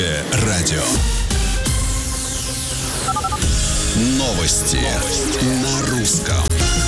Радио. Новости на русском.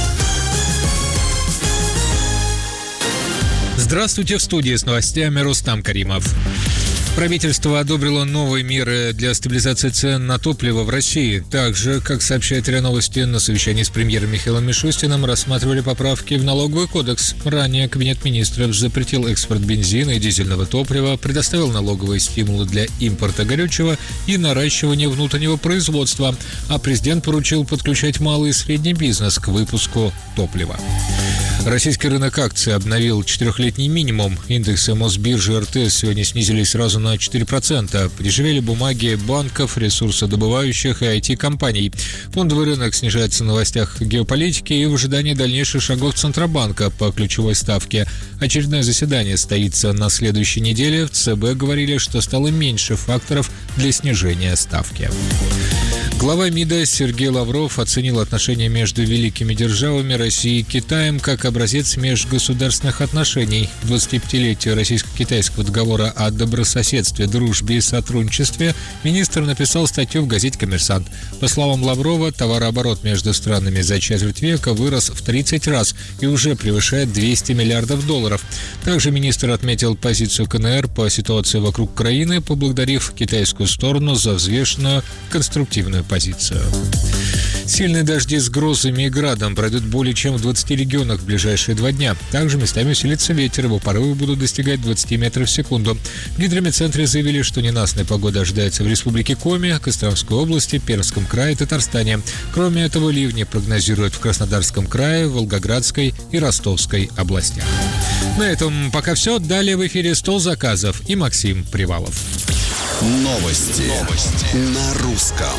Здравствуйте, в студии с новостями Рустам Каримов. Правительство одобрило новые меры для стабилизации цен на топливо в России. Также, как сообщает РИА Новости, на совещании с премьером Михаилом Мишустиным рассматривали поправки в налоговый кодекс. Ранее Кабинет министров запретил экспорт бензина и дизельного топлива, предоставил налоговые стимулы для импорта горючего и наращивания внутреннего производства, а президент поручил подключать малый и средний бизнес к выпуску топлива. Российский рынок акций обновил 4-летний минимум. Индексы Мосбиржи и РТС сегодня снизились сразу на 4%. Подешевели бумаги банков, ресурсодобывающих и IT-компаний. Фондовый рынок снижается в новостях геополитики и в ожидании дальнейших шагов Центробанка по ключевой ставке. Очередное заседание состоится на следующей неделе. В ЦБ говорили, что стало меньше факторов для снижения ставки. Глава МИДа Сергей Лавров оценил отношения между великими державами Россией и Китаем как образец межгосударственных отношений. К 25-летию российско-китайского договора о добрососедстве, дружбе и сотрудничестве министр написал статью в газете «Коммерсант». По словам Лаврова, товарооборот между странами за четверть века вырос в 30 раз и уже превышает $200 миллиардов. Также министр отметил позицию КНР по ситуации вокруг Украины, поблагодарив китайскую сторону за взвешенную конструктивную позицию. Сильные дожди с грозами и градом пройдут более чем в 20 регионах в ближайшие 2 дня. Также местами усилится ветер, его порывы будут достигать 20 метров в секунду. В гидрометцентре заявили, что ненастная погода ожидается в Республике Коми, Костромской области, Пермском крае и Татарстане. Кроме этого, ливни прогнозируют в Краснодарском крае, Волгоградской и Ростовской областях. На этом пока все. Далее в эфире «100 заказов» и Максим Привалов. Новости на русском.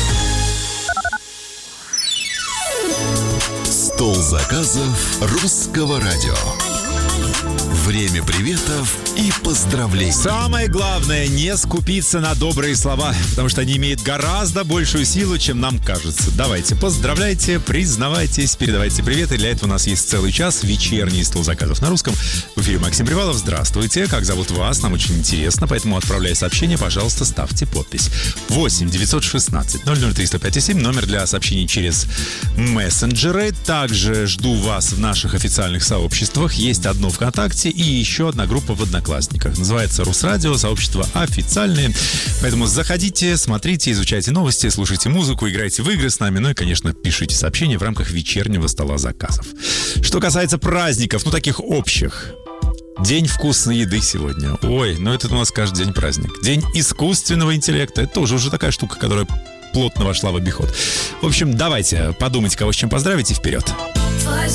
Стол заказов русского радио. Время приветов и поздравлений. Самое главное — не скупиться на добрые слова, потому что они имеют гораздо большую силу, чем нам кажется. Давайте, поздравляйте, признавайтесь, передавайте приветы. Для этого у нас есть целый час. Вечерний стол заказов на русском. В эфире Максим Привалов. Здравствуйте. Как зовут вас? Нам очень интересно, поэтому, отправляя сообщение, пожалуйста, ставьте подпись. 8 916 003 105,7. Номер для сообщений через мессенджеры. Также жду вас в наших официальных сообществах. Есть одно ВКонтакте и еще одна группа в Одноклассниках. Называется «Русрадио», сообщество официальное. Поэтому заходите, смотрите, изучайте новости, слушайте музыку, играйте в игры с нами. Ну и, конечно, пишите сообщения в рамках вечернего стола заказов. Что касается праздников, таких общих. День вкусной еды сегодня. Ой, это у нас каждый день праздник. День искусственного интеллекта. Это тоже уже такая штука, которая плотно вошла в обиход. В общем, давайте подумайте, кого с чем поздравить, и вперед. Твой